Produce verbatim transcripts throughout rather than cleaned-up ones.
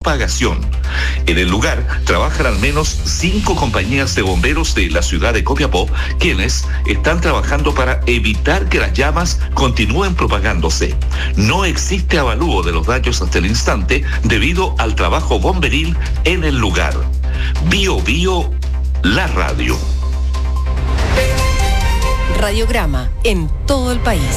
propagación. En el lugar trabajan al menos cinco compañías de bomberos de la ciudad de Copiapó, quienes están trabajando para evitar que las llamas continúen propagándose. No existe avalúo de los daños hasta el instante debido al trabajo bomberil en el lugar. Bio Bio, la radio. Radiograma en todo el país.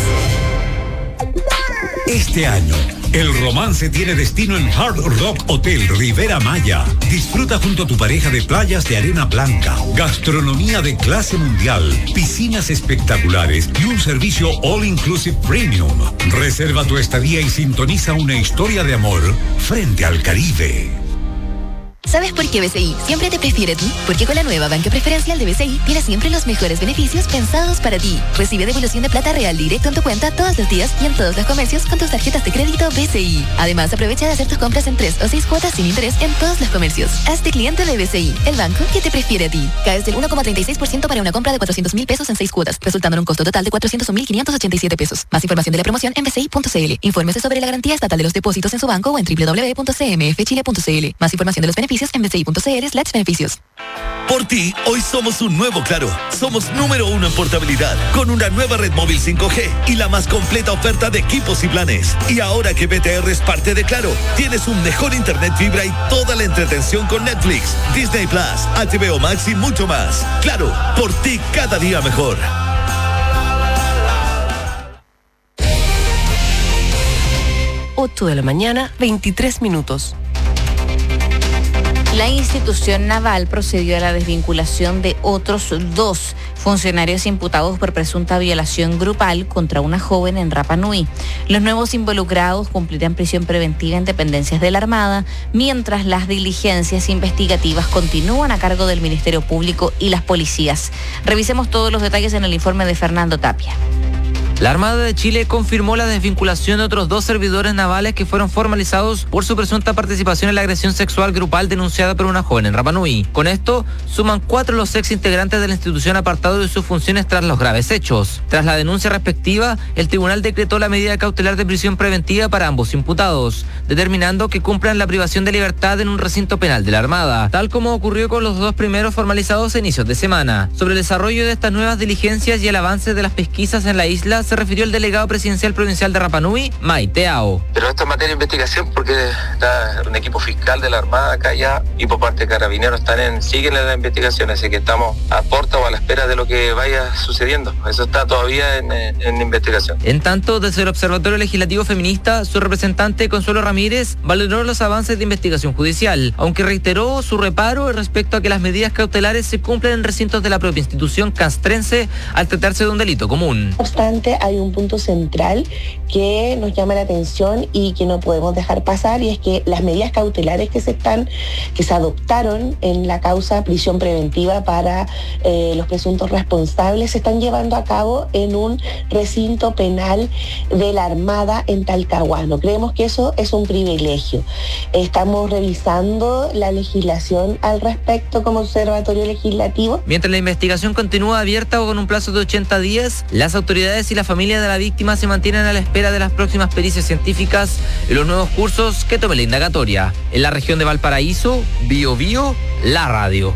Este año, el romance tiene destino en Hard Rock Hotel Rivera Maya. Disfruta junto a tu pareja de playas de arena blanca, gastronomía de clase mundial, piscinas espectaculares y un servicio All Inclusive Premium. Reserva tu estadía y sintoniza una historia de amor frente al Caribe. ¿Sabes por qué B C I siempre te prefiere a ti? Porque con la nueva banca preferencial de B C I tienes siempre los mejores beneficios pensados para ti. Recibe devolución de plata real directo en tu cuenta todos los días y en todos los comercios con tus tarjetas de crédito B C I. Además, aprovecha de hacer tus compras en tres o seis cuotas sin interés en todos los comercios. Hazte cliente de B C I, el banco que te prefiere a ti. Caes del uno coma treinta y seis por ciento para una compra de cuatrocientos mil pesos en seis cuotas, resultando en un costo total de cuatrocientos un mil quinientos ochenta y siete pesos. Más información de la promoción en b c i punto c l. Infórmese sobre la garantía estatal de los depósitos en su banco o en doble u doble u doble u punto c m f chile punto c l. Más información de los beneficios en b c i punto c l slash beneficios. Por ti, hoy somos un nuevo Claro. Somos número uno en portabilidad, con una nueva red móvil cinco G y la más completa oferta de equipos y planes. Y ahora que B T R es parte de Claro, tienes un mejor internet fibra y toda la entretención con Netflix, Disney Plus, H B O Max y mucho más. Claro, por ti cada día mejor. ocho de la mañana, veintitrés minutos. La institución naval procedió a la desvinculación de otros dos funcionarios imputados por presunta violación grupal contra una joven en Rapa Nui. Los nuevos involucrados cumplirán prisión preventiva en dependencias de la Armada, mientras las diligencias investigativas continúan a cargo del Ministerio Público y las policías. Revisemos todos los detalles en el informe de Fernando Tapia. La Armada de Chile confirmó la desvinculación de otros dos servidores navales que fueron formalizados por su presunta participación en la agresión sexual grupal denunciada por una joven en Rapa Nui. Con esto, suman cuatro los ex integrantes de la institución apartados de sus funciones tras los graves hechos. Tras la denuncia respectiva, el tribunal decretó la medida cautelar de prisión preventiva para ambos imputados, determinando que cumplan la privación de libertad en un recinto penal de la Armada, tal como ocurrió con los dos primeros formalizados a inicios de semana. Sobre el desarrollo de estas nuevas diligencias y el avance de las pesquisas en la isla, se refirió el delegado presidencial provincial de Rapa Nui, Maite Ao. Pero esto es materia de investigación porque está un equipo fiscal de la Armada acá ya y por parte de Carabineros están en, siguen en la investigación, así que estamos a puerta o a la espera de lo que vaya sucediendo. Eso está todavía en, en investigación. En tanto, desde el Observatorio Legislativo Feminista, su representante Consuelo Ramírez valoró los avances de investigación judicial, aunque reiteró su reparo respecto a que las medidas cautelares se cumplen en recintos de la propia institución castrense al tratarse de un delito común. No obstante, hay un punto central que nos llama la atención y que no podemos dejar pasar, y es que las medidas cautelares que se están, que se adoptaron en la causa prisión preventiva para eh, los presuntos responsables se están llevando a cabo en un recinto penal de la Armada en Talcahuano. Creemos que eso es un privilegio. Estamos revisando la legislación al respecto como observatorio legislativo. Mientras la investigación continúa abierta o con un plazo de ochenta días, las autoridades y la familia de la víctima se mantienen a la espera de las próximas pericias científicas y los nuevos cursos que tome la indagatoria. En la región de Valparaíso, Bio Bio, la radio.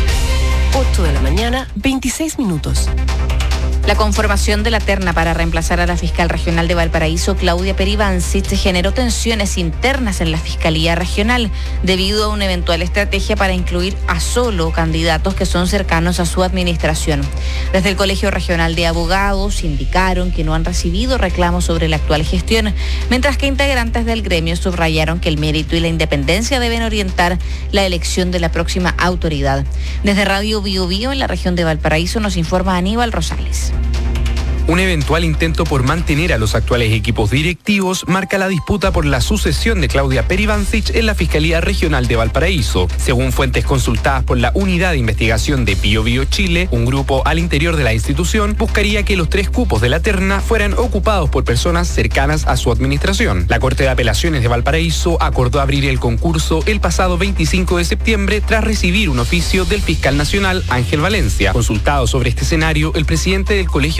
ocho de la mañana, veintiséis minutos. La conformación de la terna para reemplazar a la fiscal regional de Valparaíso, Claudia Peribancic, generó tensiones internas en la Fiscalía Regional debido a una eventual estrategia para incluir a solo candidatos que son cercanos a su administración. Desde el Colegio Regional de Abogados indicaron que no han recibido reclamos sobre la actual gestión, mientras que integrantes del gremio subrayaron que el mérito y la independencia deben orientar la elección de la próxima autoridad. Desde Radio Bio Bio en la región de Valparaíso nos informa Aníbal Rosales. Un eventual intento por mantener a los actuales equipos directivos marca la disputa por la sucesión de Claudia Peribancic en la Fiscalía Regional de Valparaíso. Según fuentes consultadas por la Unidad de Investigación de Bio Bio Chile, un grupo al interior de la institución buscaría que los tres cupos de la terna fueran ocupados por personas cercanas a su administración. La Corte de Apelaciones de Valparaíso acordó abrir el concurso el pasado veinticinco de septiembre tras recibir un oficio del fiscal nacional Ángel Valencia. Consultado sobre este escenario, el presidente del Colegio de Abogados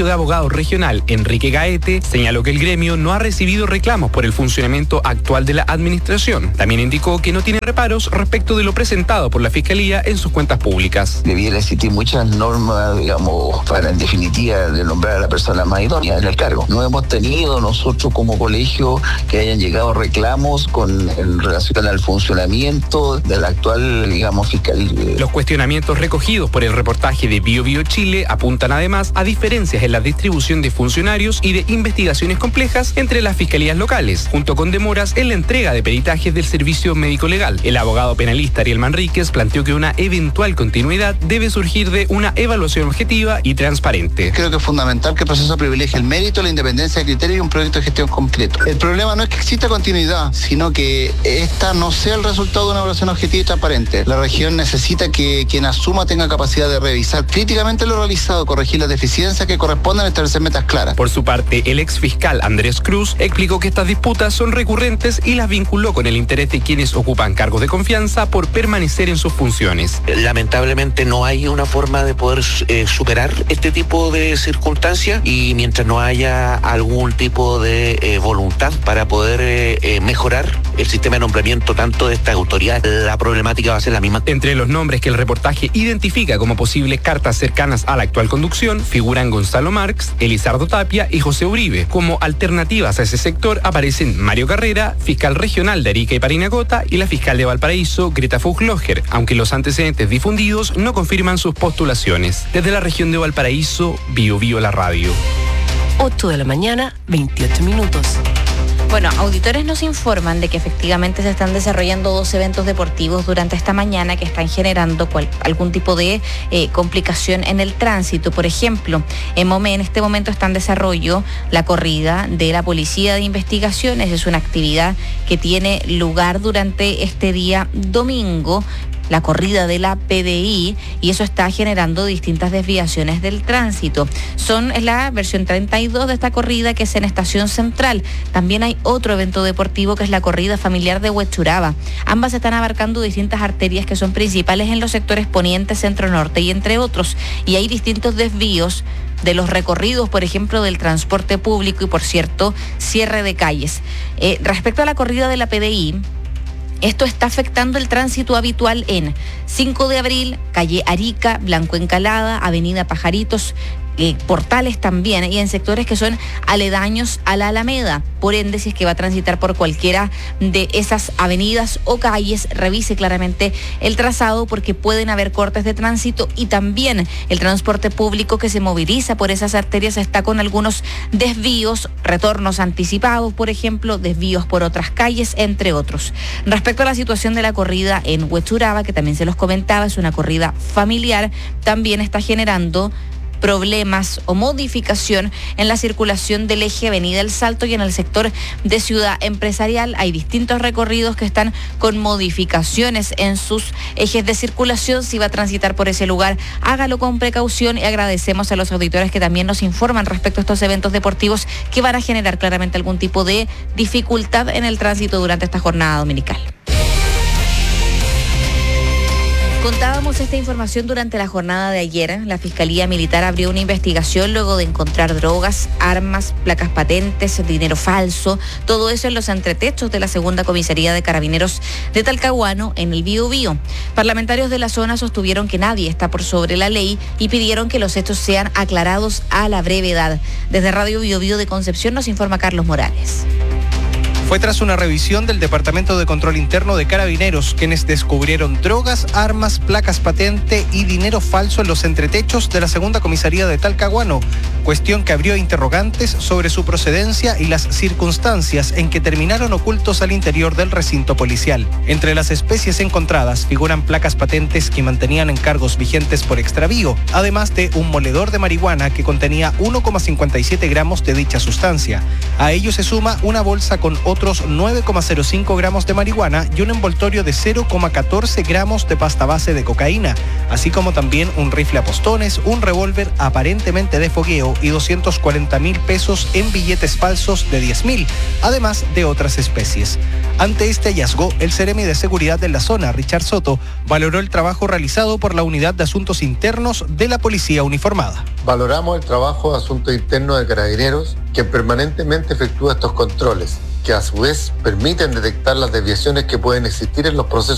regional, Enrique Gaete, señaló que el gremio no ha recibido reclamos por el funcionamiento actual de la administración. También indicó que no tiene reparos respecto de lo presentado por la Fiscalía en sus cuentas públicas. Debiera existir muchas normas, digamos, para en definitiva de nombrar a la persona más idónea en el cargo. No hemos tenido nosotros como colegio que hayan llegado reclamos con en relación al funcionamiento de la actual, digamos, fiscalía. Los cuestionamientos recogidos por el reportaje de Bio Bio Chile apuntan además a diferencias en la distribución de funcionarios y de investigaciones complejas entre las fiscalías locales, junto con demoras en la entrega de peritajes del servicio médico legal. El abogado penalista Ariel Manríquez planteó que una eventual continuidad debe surgir de una evaluación objetiva y transparente. Creo que es fundamental que el proceso privilegie el mérito, la independencia de criterio y un proyecto de gestión completo. El problema no es que exista continuidad, sino que esta no sea el resultado de una evaluación objetiva y transparente. La región necesita que quien asuma tenga capacidad de revisar críticamente lo realizado, corregir las deficiencias que correspondan, establecer metas claras. Por su parte, el ex fiscal Andrés Cruz explicó que estas disputas son recurrentes y las vinculó con el interés de quienes ocupan cargos de confianza por permanecer en sus funciones. Lamentablemente no hay una forma de poder eh, superar este tipo de circunstancias y mientras no haya algún tipo de eh, voluntad para poder eh, eh, mejorar el sistema de nombramiento tanto de esta autoridad, la problemática va a ser la misma. Entre los nombres que el reportaje identifica como posibles cartas cercanas a la actual conducción figuran Gonzalo Marx, Elizardo Tapia y José Uribe. Como alternativas a ese sector aparecen Mario Carrera, fiscal regional de Arica y Parinacota, y la fiscal de Valparaíso, Greta Fuchslocher, aunque los antecedentes difundidos no confirman sus postulaciones. Desde la región de Valparaíso, Bio Bio la radio. ocho de la mañana, veintiocho minutos. Bueno, auditores nos informan de que efectivamente se están desarrollando dos eventos deportivos durante esta mañana que están generando cual, algún tipo de eh, complicación en el tránsito. Por ejemplo, en, Mome, en este momento está en desarrollo la corrida de la Policía de Investigaciones. Es una actividad que tiene lugar durante este día domingo, la corrida de la P D I, y eso está generando distintas desviaciones del tránsito. Son es la versión treinta y dos de esta corrida, que es en Estación Central. También hay otro evento deportivo que es la corrida familiar de Huechuraba. Ambas están abarcando distintas arterias que son principales en los sectores poniente, centro, norte y entre otros. Y hay distintos desvíos de los recorridos, por ejemplo, del transporte público y, por cierto, cierre de calles. Eh, respecto a la corrida de la P D I, esto está afectando el tránsito habitual en cinco de abril, calle Arica, Blanco Encalada, avenida Pajaritos, eh, Portales también, y en sectores que son aledaños a la Alameda. Por ende, si es que va a transitar por cualquiera de esas avenidas o calles, revise claramente el trazado, porque pueden haber cortes de tránsito, y también el transporte público que se moviliza por esas arterias está con algunos desvíos, retornos anticipados, por ejemplo, desvíos por otras calles, entre otros. Respecto a la situación de la corrida en Huechuraba, que también se los comentaba, es una corrida familiar, también está generando problemas o modificación en la circulación del eje Avenida El Salto y en el sector de Ciudad Empresarial. Hay distintos recorridos que están con modificaciones en sus ejes de circulación. Si va a transitar por ese lugar, hágalo con precaución, y agradecemos a los auditores que también nos informan respecto a estos eventos deportivos que van a generar claramente algún tipo de dificultad en el tránsito durante esta jornada dominical. Contábamos esta información durante la jornada de ayer. La Fiscalía Militar abrió una investigación luego de encontrar drogas, armas, placas patentes, dinero falso, todo eso en los entretechos de la segunda comisaría de Carabineros de Talcahuano, en el Bío Bío. Parlamentarios de la zona sostuvieron que nadie está por sobre la ley y pidieron que los hechos sean aclarados a la brevedad. Desde Radio Bío Bío de Concepción nos informa Carlos Morales. Fue tras una revisión del Departamento de Control Interno de Carabineros, quienes descubrieron drogas, armas, placas patente y dinero falso en los entretechos de la segunda comisaría de Talcahuano, cuestión que abrió interrogantes sobre su procedencia y las circunstancias en que terminaron ocultos al interior del recinto policial. Entre las especies encontradas figuran placas patentes que mantenían encargos vigentes por extravío, además de un moledor de marihuana que contenía uno coma cincuenta y siete gramos de dicha sustancia. A ello se suma una bolsa con otro otros nueve coma cero cinco gramos de marihuana y un envoltorio de cero coma catorce gramos de pasta base de cocaína, así como también un rifle a postones, un revólver aparentemente de fogueo y doscientos cuarenta mil pesos en billetes falsos de diez mil, además de otras especies. Ante este hallazgo, el Seremi de Seguridad de la zona, Richard Soto, valoró el trabajo realizado por la Unidad de Asuntos Internos de la Policía Uniformada. Valoramos el trabajo de Asuntos Internos de Carabineros, que permanentemente efectúa estos controles, que a su vez permiten detectar las desviaciones que pueden existir en los procesos